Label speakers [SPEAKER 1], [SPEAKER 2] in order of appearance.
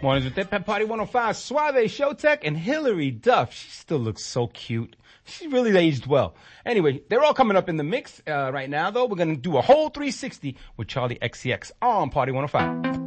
[SPEAKER 1] Mornings with Pep Party 105, Suave, Showtech, and Hillary Duff. She still looks so cute. She really aged well. Anyway, they're all coming up in the mix right now, though. We're going to do a whole 360 with Charlie XCX on Party 105.